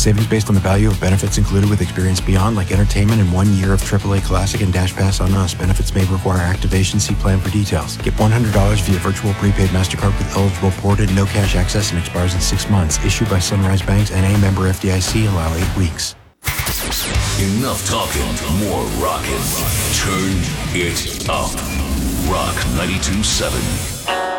Savings based on the value of benefits included with Experience Beyond, like entertainment and 1 year of AAA Classic and Dash Pass on Us. Benefits may require activation. See plan for details. Get $100 via virtual prepaid MasterCard with eligible ported, no cash access, and expires in 6 months. Issued by Sunrise Banks, N.A. member FDIC. Allow 8 weeks. Enough talking, more rocking. Turn it up. Rock 92.7.